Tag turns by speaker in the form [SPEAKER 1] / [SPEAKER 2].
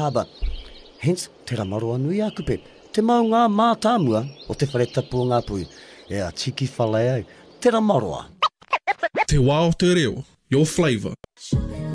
[SPEAKER 1] haba. Hence, te ramaroa nui a kupe. Te mau ngā mātāmua o te wharetapua ngā pui. E a tiki whalai au. Te ramaroa.
[SPEAKER 2] Te wā o te reo, your flavour.